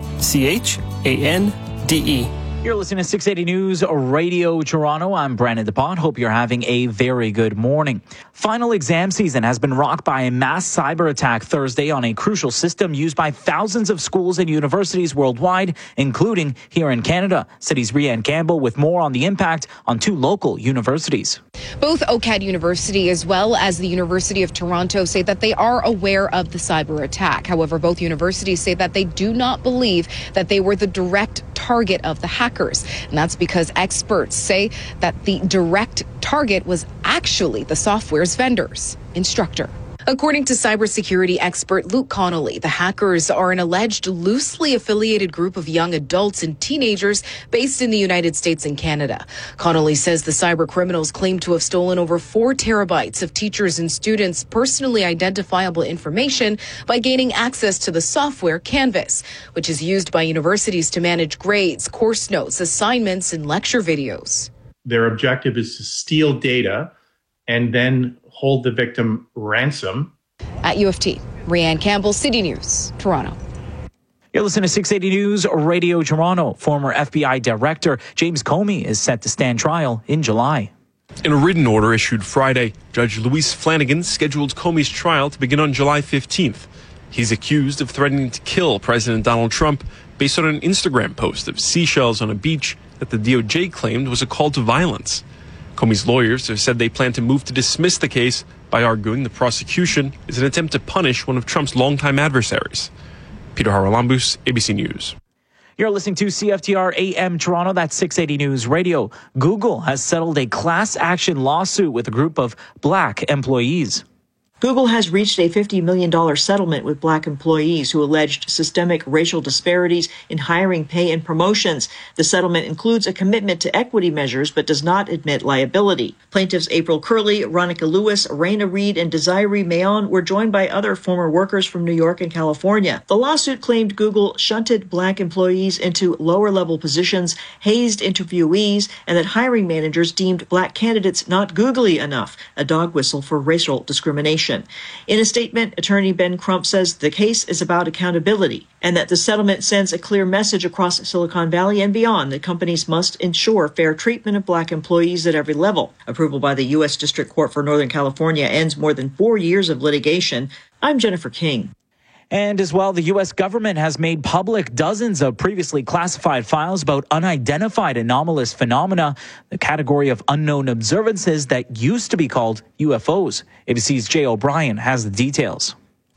S17: C-H-A-N-D-E.
S18: You're listening to 680 News Radio Toronto. I'm Brandon DePont. Hope you're having a very good morning. Final exam season has been rocked by a mass cyber attack Thursday on a crucial system used by thousands of schools and universities worldwide, including here in Canada. City's Rianne Campbell with more on the impact on 2 local universities.
S20: Both OCAD University as well as the University of Toronto say that they are aware of the cyber attack. However, both universities say that they do not believe that they were the direct target of the hackers. And that's because experts say that the direct target was actually the software's vendors. Instructor. According to cybersecurity expert Luke Connolly, the hackers are an alleged loosely affiliated group of young adults and teenagers based in the United States and Canada. Connolly says the cyber criminals claim to have stolen over 4 terabytes of teachers' and students' personally identifiable information by gaining access to the software Canvas, which is used by universities to manage grades, course notes, assignments, and lecture videos.
S21: Their objective is to steal data and then hold the victim ransom.
S20: At U of T, Rianne Campbell, City News, Toronto.
S18: You're listening to 680 News Radio Toronto. Former FBI Director James Comey is set to stand trial in July.
S22: In a written order issued Friday, Judge Louise Flanagan scheduled Comey's trial to begin on July 15th. He's accused of threatening to kill President Donald Trump based on an Instagram post of seashells on a beach that the DOJ claimed was a call to violence. Comey's lawyers have said they plan to move to dismiss the case by arguing the prosecution is an attempt to punish one of Trump's longtime adversaries. Peter Haralambous, ABC News.
S18: You're listening to CFTR AM Toronto. That's 680 News Radio. Google has settled a class action lawsuit with a group of Black employees.
S23: Google has reached a $50 million settlement with Black employees who alleged systemic racial disparities in hiring, pay, and promotions. The settlement includes a commitment to equity measures but does not admit liability. Plaintiffs April Curley, Ronica Lewis, Raina Reed, and Desiree Mayon were joined by other former workers from New York and California. The lawsuit claimed Google shunted Black employees into lower-level positions, hazed interviewees, and that hiring managers deemed Black candidates not googly enough, a dog whistle for racial discrimination. In a statement, attorney Ben Crump says the case is about accountability and that the settlement sends a clear message across Silicon Valley and beyond that companies must ensure fair treatment of Black employees at every level. Approval by the U.S. District Court for Northern California ends more than 4 years of litigation. I'm Jennifer King.
S18: And as well, the U.S. government has made public dozens of previously classified files about unidentified anomalous phenomena, the category of unknown observances that used to be called UFOs. ABC's Jay O'Brien has the details.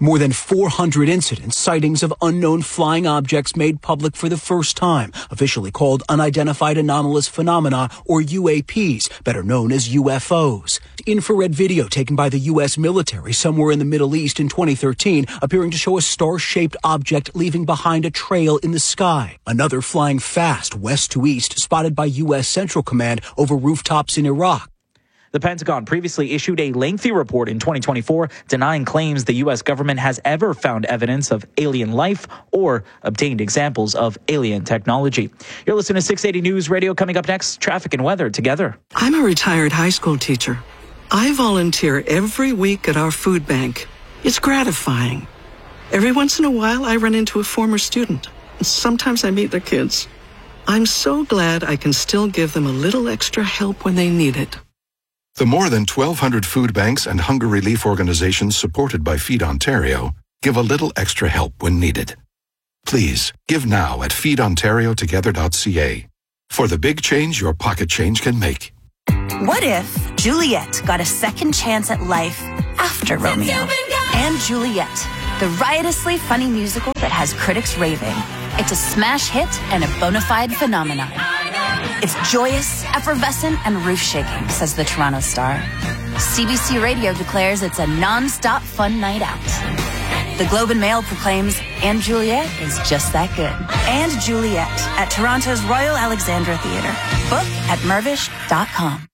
S5: More than 400 incidents, sightings of unknown flying objects made public for the first time, officially called Unidentified Anomalous Phenomena, or UAPs, better known as UFOs. Infrared video taken by the U.S. military somewhere in the Middle East in 2013, appearing to show a star-shaped object leaving behind a trail in the sky. Another flying fast west to east, spotted by U.S. Central Command over rooftops in Iraq.
S18: The Pentagon previously issued a lengthy report in 2024 denying claims the U.S. government has ever found evidence of alien life or obtained examples of alien technology. You're listening to 680 News Radio. Coming up next, traffic and weather together.
S8: I'm a retired high school teacher. I volunteer every week at our food bank. It's gratifying. Every once in a while, I run into a former student. Sometimes I meet their kids. I'm so glad I can still give them a little extra help when they need it.
S9: The more than 1,200 food banks and hunger relief organizations supported by Feed Ontario give a little extra help when needed. Please, give now at feedontariotogether.ca for the big change your pocket change can make.
S11: What if Juliet got a second chance at life after Romeo? And Juliet, the riotously funny musical that has critics raving. It's a smash hit and a bona fide phenomenon. It's joyous, effervescent, and roof-shaking, says the Toronto Star. CBC Radio declares it's a non-stop fun night out. The Globe and Mail proclaims And Juliet is just that good. And Juliet at Toronto's Royal Alexandra Theatre. Book at mervish.com.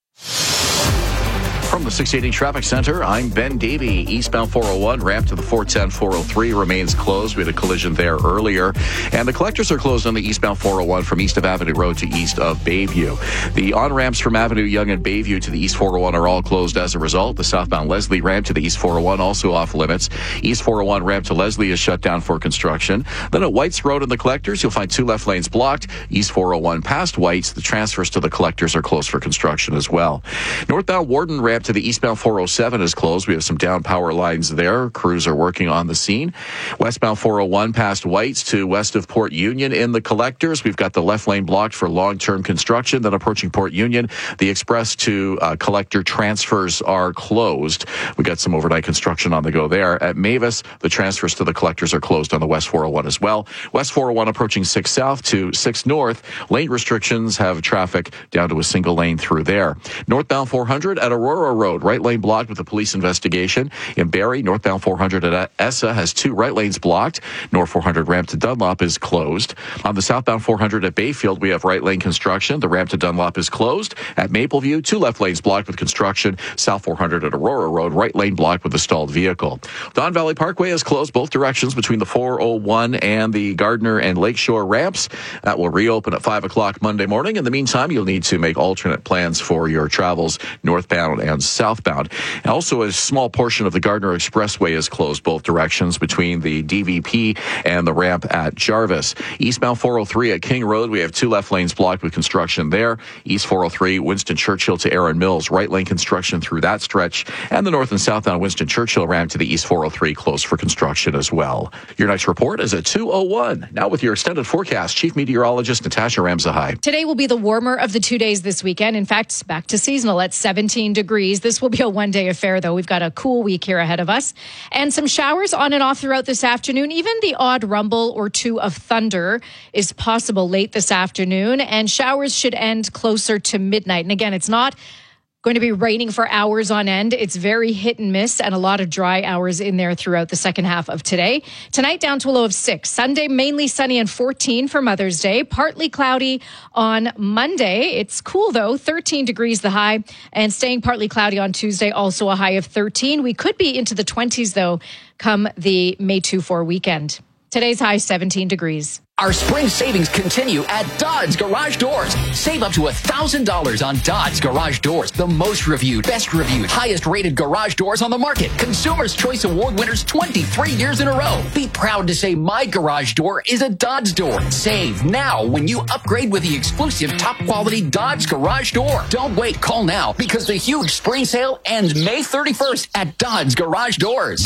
S1: From the 680 Traffic Center, I'm Ben Davey. Eastbound 401, ramp to the 410-403 remains closed. We had a collision there earlier. And the collectors are closed on the eastbound 401 from east of Avenue Road to east of Bayview. The on-ramps from Avenue Yonge and Bayview to the east 401 are all closed as a result. The southbound Leslie ramp to the east 401 also off limits. East 401 ramp to Leslie is shut down for construction. Then at Whites Road and the collectors, you'll find 2 left lanes blocked. East 401 past Whites, the transfers to the collectors are closed for construction as well. Northbound Warden ramp to the eastbound 407 is closed. We have some down power lines there. Crews are working on the scene. Westbound 401 past Whites to west of Port Union in the collectors. We've got the left lane blocked for long-term construction. Then approaching Port Union, the express to collector transfers are closed. We got some overnight construction on the go there. At Mavis, the transfers to the collectors are closed on the West 401 as well. West 401 approaching 6 South to 6 North. Lane restrictions have traffic down to a single lane through there. Northbound 400 at Aurora Road, right lane blocked with a police investigation. In Barrie, northbound 400 at Essa has 2 right lanes blocked. North 400 ramp to Dunlop is closed. On the southbound 400 at Bayfield, we have right lane construction. The ramp to Dunlop is closed. At Mapleview, 2 left lanes blocked with construction. South 400 at Aurora Road, right lane blocked with a stalled vehicle. Don Valley Parkway is closed both directions between the 401 and the Gardner and Lakeshore ramps. That will reopen at 5 o'clock Monday morning. In the meantime, you'll need to make alternate plans for your travels northbound and southbound. And also, a small portion of the Gardner Expressway is closed both directions between the DVP and the ramp at Jarvis. Eastbound 403 at King Road, we have 2 left lanes blocked with construction there. East 403, Winston Churchill to Aaron Mills, right lane construction through that stretch. And the north and southbound Winston Churchill ramp to the East 403 closed for construction as well. Your next report is at 2:01. Now with your extended forecast, Chief Meteorologist Natasha Ramzahai.
S2: Today will be the warmer of the 2 days this weekend. In fact, back to seasonal at 17 degrees. This will be a one-day affair, though. We've got a cool week here ahead of us. And some showers on and off throughout this afternoon. Even the odd rumble or 2 of thunder is possible late this afternoon. And showers should end closer to midnight. And again, it's not going to be raining for hours on end. It's very hit and miss and a lot of dry hours in there throughout the second half of today. Tonight down to a low of 6. Sunday mainly sunny and 14 for Mother's Day. Partly cloudy on Monday. It's cool though, 13 degrees the high, and staying partly cloudy on Tuesday, also a high of 13. We could be into the 20s though come the May 2-4 weekend. Today's high 17 degrees.
S12: Our spring savings continue at Dodds Garage Doors. Save up to $1,000 on Dodds Garage Doors. The most reviewed, best reviewed, highest rated garage doors on the market. Consumer's Choice Award winners 23 years in a row. Be proud to say my garage door is a Dodds door. Save now when you upgrade with the exclusive top quality Dodds Garage Door. Don't wait, call now because the huge spring sale ends May 31st at Dodds Garage Doors.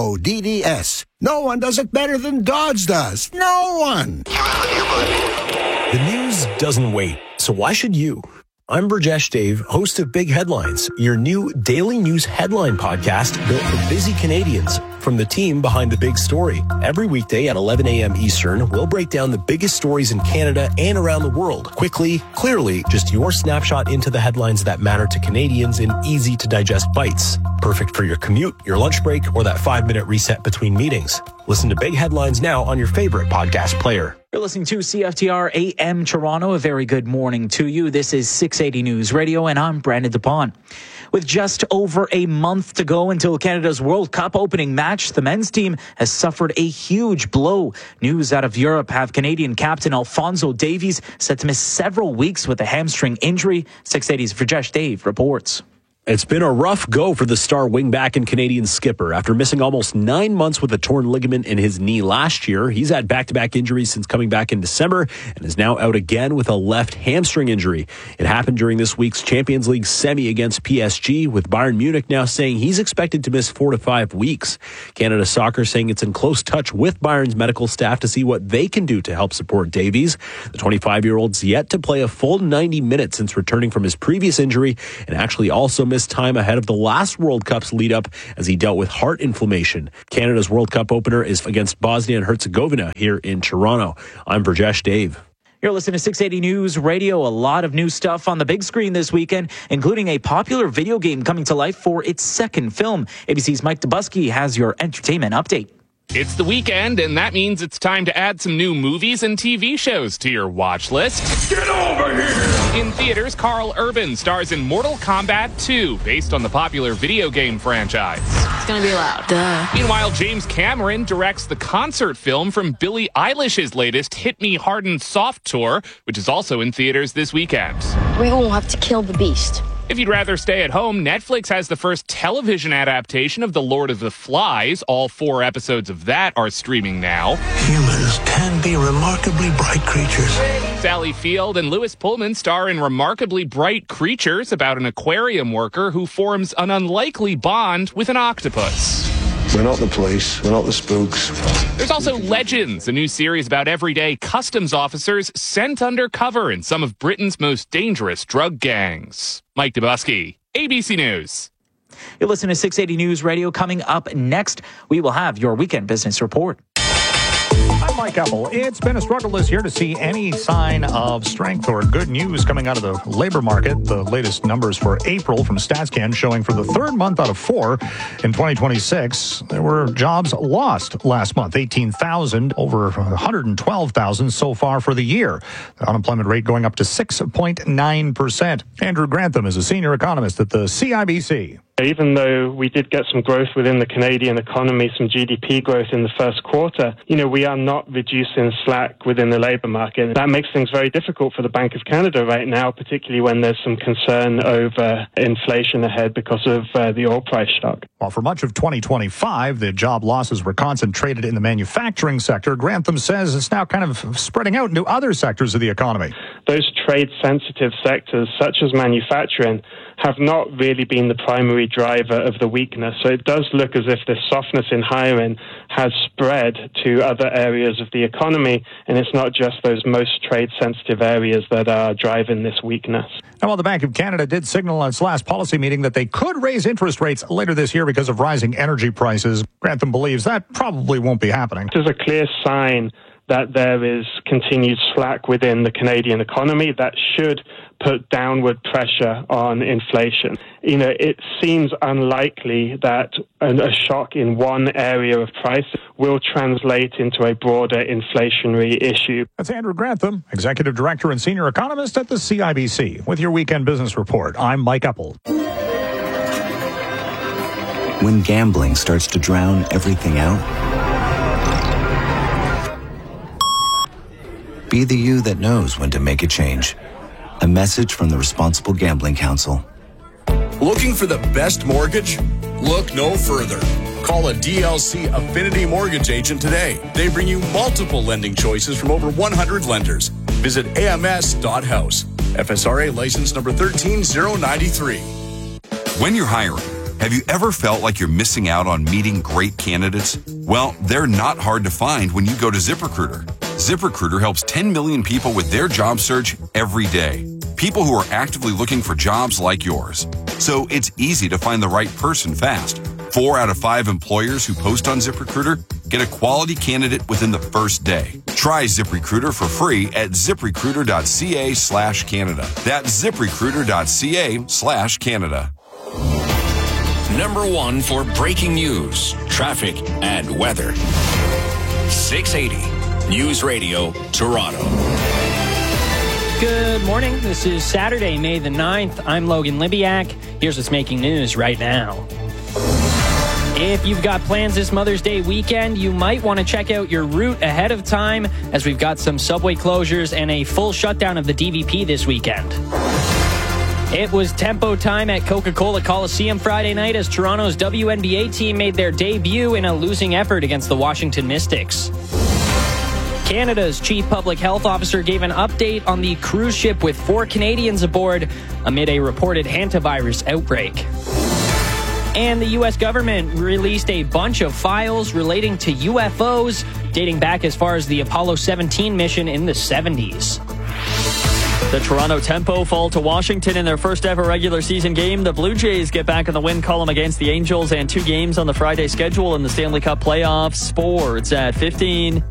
S19: DODDS. No one does it better than Dodds does. No one.
S24: The news doesn't wait, so why should you?
S13: I'm Burjesh Dave, host of Big Headlines, your new daily news headline podcast built for busy Canadians. From the team behind the big story. Every weekday at 11 a.m. Eastern, we'll break down the biggest stories in Canada and around the world. Quickly, clearly, just your snapshot into the headlines that matter to Canadians in easy-to-digest bites. Perfect for your commute, your lunch break, or that 5-minute reset between meetings. Listen to Big Headlines now on your favorite podcast player.
S18: You're listening to CFTR AM Toronto. A very good morning to you. This is 680 News Radio, and I'm Brandon DePon. With just over a month to go until Canada's World Cup opening match, the men's team has suffered a huge blow. News out of Europe have Canadian captain Alphonso Davies set to miss several weeks with a hamstring injury. 680's Burjesh Dave reports.
S14: It's been a rough go for the star wingback and Canadian skipper. After missing almost 9 months with a torn ligament in his knee last year, he's had back-to-back injuries since coming back in December and is now out again with a left hamstring injury. It happened during this week's Champions League semi against PSG, with Bayern Munich now saying he's expected to miss 4 to 5 weeks. Canada Soccer saying it's in close touch with Bayern's medical staff to see what they can do to help support Davies. The 25-year-old's yet to play a full 90 minutes since returning from his previous injury, and actually also missed time ahead of the last World Cup's lead up as he dealt with heart inflammation. Canada's World Cup opener is against Bosnia and Herzegovina here in Toronto. I'm Burjesh Dave.
S18: You're listening to 680 News Radio. A lot of new stuff on the big screen this weekend, including a popular video game coming to life for its second film. ABC's Mike Dubusky has your entertainment update.
S16: It's the weekend, and that means it's time to add some new movies and TV shows to your watch list. Get over here! In theaters, Carl Urban stars in Mortal Kombat 2, based on the popular video game franchise.
S24: It's gonna be loud. Duh.
S16: Meanwhile, James Cameron directs the concert film from Billie Eilish's latest Hit Me Hard and Soft tour, which is also in theaters this weekend.
S24: We won't have to kill the beast.
S16: If you'd rather stay at home, Netflix has the first television adaptation of The Lord of the Flies. All 4 episodes of that are streaming now.
S25: Humans can be remarkably bright creatures.
S16: Sally Field and Lewis Pullman star in Remarkably Bright Creatures, about an aquarium worker who forms an unlikely bond with an octopus.
S25: We're not the police. We're not the spooks.
S16: There's also Legends, a new series about everyday customs officers sent undercover in some of Britain's most dangerous drug gangs. Mike Dubusky, ABC News.
S18: You'll listen to 680 News Radio. Coming up next, we will have your weekend business report.
S26: I'm Mike Apple. It's been a struggle this year to see any sign of strength or good news coming out of the labor market. The latest numbers for April from StatsCan showing for the third month out of 4 in 2026, there were jobs lost last month, 18,000, over 112,000 so far for the year. The unemployment rate going up to 6.9%. Andrew Grantham is a senior economist at the CIBC.
S27: Even though we did get some growth within the Canadian economy, some GDP growth in the first quarter, we are not reducing slack within the labour market. That makes things very difficult for the Bank of Canada right now, particularly when there's some concern over inflation ahead because of the oil price shock.
S26: While for much of 2025, the job losses were concentrated in the manufacturing sector, Grantham says it's now kind of spreading out into other sectors of the economy.
S27: Those trade-sensitive sectors, such as manufacturing, have not really been the primary driver of the weakness. So it does look as if this softness in hiring has spread to other areas of the economy, and it's not just those most trade-sensitive areas that are driving this weakness.
S26: And while the Bank of Canada did signal in its last policy meeting that they could raise interest rates later this year because of rising energy prices, Grantham believes that probably won't be happening.
S27: This is a clear sign that there is continued slack within the Canadian economy that should put downward pressure on inflation. It seems unlikely that a shock in one area of price will translate into a broader inflationary issue.
S26: That's Andrew Grantham, Executive Director and Senior Economist at the CIBC. With your Weekend Business Report, I'm Mike Apple.
S28: When gambling starts to drown everything out, be the you that knows when to make a change. A message from the Responsible Gambling Council.
S29: Looking for the best mortgage? Look no further. Call a DLC Affinity Mortgage agent today. They bring you multiple lending choices from over 100 lenders. Visit ams.house. FSRA license number 13093.
S30: When you're hiring, have you ever felt like you're missing out on meeting great candidates? Well, they're not hard to find when you go to ZipRecruiter. ZipRecruiter helps 10 million people with their job search every day. People who are actively looking for jobs like yours. So it's easy to find the right person fast. 4 out of 5 employers who post on ZipRecruiter get a quality candidate within the first day. Try ZipRecruiter for free at ziprecruiter.ca/Canada. That's ziprecruiter.ca/Canada.
S3: Number 1 for breaking news, traffic, and weather. 680 News Radio, Toronto.
S4: Good morning. This is Saturday, May the 9th. I'm Logan Libiak. Here's what's making news right now. If you've got plans this Mother's Day weekend, you might want to check out your route ahead of time, as we've got some subway closures and a full shutdown of the DVP this weekend. It was tempo time at Coca-Cola Coliseum Friday night as Toronto's WNBA team made their debut in a losing effort against the Washington Mystics. Canada's Chief Public Health Officer gave an update on the cruise ship with 4 Canadians aboard amid a reported hantavirus outbreak. And the U.S. government released a bunch of files relating to UFOs dating back as far as the Apollo 17 mission in the 70s.
S6: The Toronto Tempo fall to Washington in their first ever regular season game. The Blue Jays get back in the win column against the Angels, and 2 games on the Friday schedule in the Stanley Cup playoffs. Sports at 15.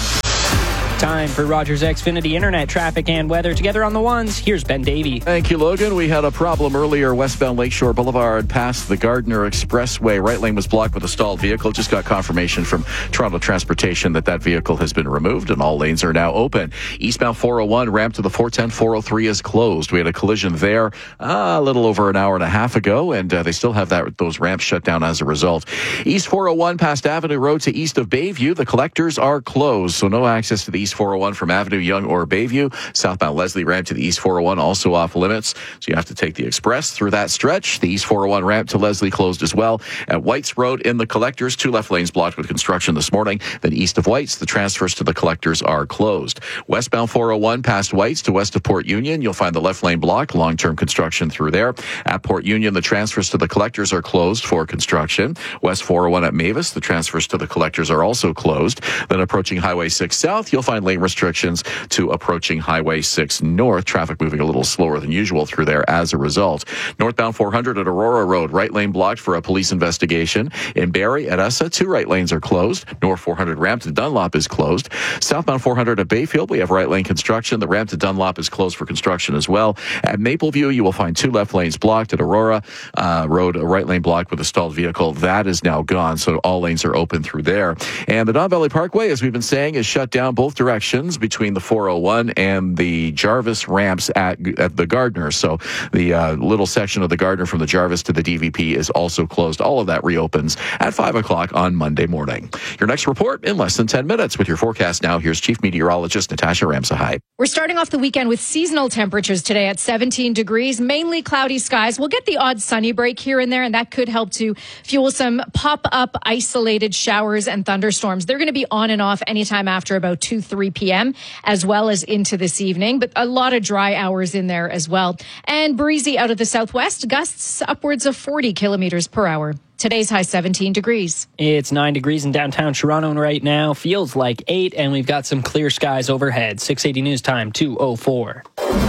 S4: Time for Rogers Xfinity Internet traffic and weather. Together on the ones, here's Ben Davey.
S1: Thank you, Logan. We had a problem earlier westbound Lakeshore Boulevard past the Gardner Expressway. Right lane was blocked with a stalled vehicle. Just got confirmation from Toronto Transportation that vehicle has been removed and all lanes are now open. Eastbound 401 ramp to the 410-403 is closed. We had a collision there a little over an hour and a half ago, and they still have those ramps shut down as a result. East 401 past Avenue Road to east of Bayview. The collectors are closed, so no access to the East 401 from Avenue Young or Bayview. Southbound Leslie ramp to the East 401 also off limits, so you have to take the express through that stretch. The East 401 ramp to Leslie closed as well. At Whites Road in the collectors, 2 left lanes blocked with construction this morning. Then east of Whites, the transfers to the collectors are closed. Westbound 401 past Whites to west of Port Union, you'll find the left lane blocked, long-term construction through there. At Port Union, the transfers to the collectors are closed for construction. West 401 at Mavis, the transfers to the collectors are also closed. Then approaching Highway 6 South, you'll find lane restrictions to approaching Highway 6 North. Traffic moving a little slower than usual through there as a result. Northbound 400 at Aurora Road, right lane blocked for a police investigation. In Barrie at Essa, 2 right lanes are closed. North 400 ramp to Dunlop is closed. Southbound 400 at Bayfield, we have right lane construction. The ramp to Dunlop is closed for construction as well. At Mapleview, you will find 2 left lanes blocked. At Aurora Road, a right lane blocked with a stalled vehicle. That is now gone, so all lanes are open through there. And the Don Valley Parkway, as we've been saying, is shut down both directions between the 401 and the Jarvis ramps at the Gardner. So the little section of the Gardner from the Jarvis to the DVP is also closed. All of that reopens at 5 o'clock on Monday morning. Your next report in less than 10 minutes. With your forecast now, here's Chief Meteorologist Natasha Ramsahai.
S2: We're starting off the weekend with seasonal temperatures today at 17 degrees, mainly cloudy skies. We'll get the odd sunny break here and there, and that could help to fuel some pop-up isolated showers and thunderstorms. They're going to be on and off anytime after about 2-3 p.m. as well as into this evening, but a lot of dry hours in there as well. And breezy out of the southwest, gusts upwards of 40 kilometers per hour. Today's high 17 degrees.
S4: It's 9 degrees in downtown Toronto right now. Feels like 8, and we've got some clear skies overhead. 680 News Time, 2:04.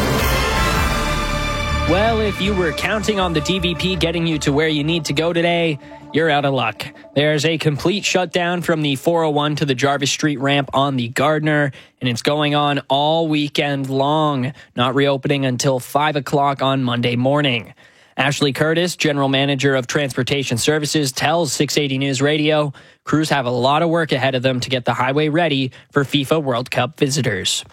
S4: Well, if you were counting on the DVP getting you to where you need to go today, you're out of luck. There's a complete shutdown from the 401 to the Jarvis Street ramp on the Gardner, and it's going on all weekend long, not reopening until 5 o'clock on Monday morning. Ashley Curtis, General Manager of Transportation Services, tells 680 News Radio, crews have a lot of work ahead of them to get the highway ready for FIFA World Cup visitors.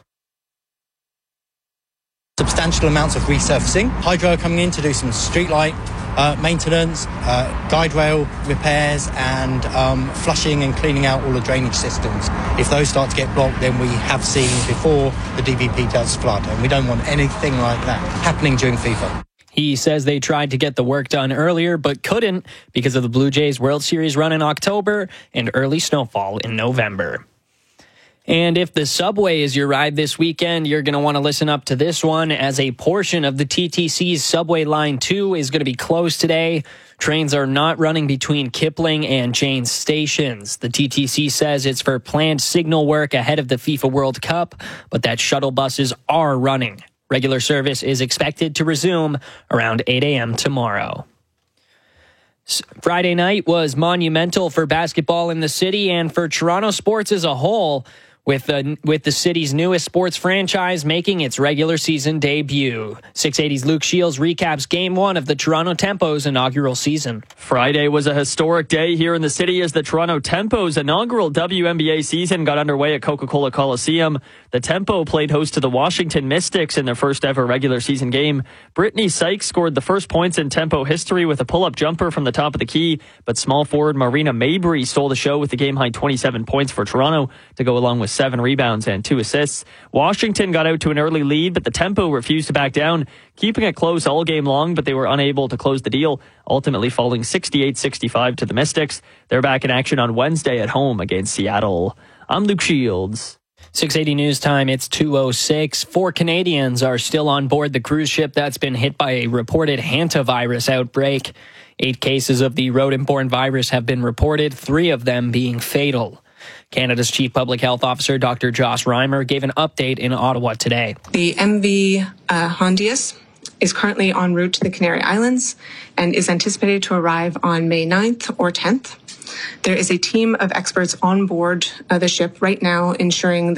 S7: Substantial amounts of resurfacing. Hydro are coming in to do some streetlight maintenance, guide rail repairs, and flushing and cleaning out all the drainage systems. If those start to get blocked, then we have seen before the DVP does flood, and we don't want anything like that happening during FIFA.
S4: He says they tried to get the work done earlier, but couldn't because of the Blue Jays World Series run in October and early snowfall in November. And if the subway is your ride this weekend, you're going to want to listen up to this one, as a portion of the TTC's Subway Line 2 is going to be closed today. Trains are not running between Kipling and Jane's stations. The TTC says it's for planned signal work ahead of the FIFA World Cup, but that shuttle buses are running. Regular service is expected to resume around 8 a.m. tomorrow. Friday night was monumental for basketball in the city and for Toronto sports as a whole, with the city's newest sports franchise making its regular season debut. 680's Luke Shields recaps Game 1 of the Toronto Tempo's inaugural season.
S6: Friday was a historic day here in the city as the Toronto Tempo's inaugural WNBA season got underway at Coca-Cola Coliseum. The Tempo played host to the Washington Mystics in their first ever regular season game. Brittany Sykes scored the first points in Tempo history with a pull-up jumper from the top of the key, but small forward Marina Mabry stole the show with the game-high 27 points for Toronto to go along with 7 rebounds and 2 assists. Washington got out to an early lead, but the Tempo refused to back down, keeping it close all game long, but they were unable to close the deal, ultimately falling 68-65 to the Mystics. They're back in action on Wednesday at home against Seattle. I'm Luke Shields.
S4: 680 News Time, it's 2:06. 4 Canadians are still on board the cruise ship that's been hit by a reported hantavirus outbreak. 8 cases of the rodent-borne virus have been reported, 3 of them being fatal. Canada's Chief Public Health Officer, Dr. Josh Reimer, gave an update in Ottawa today.
S5: The MV Hondius is currently en route to the Canary Islands and is anticipated to arrive on May 9th or 10th. There is a team of experts on board the ship right now ensuring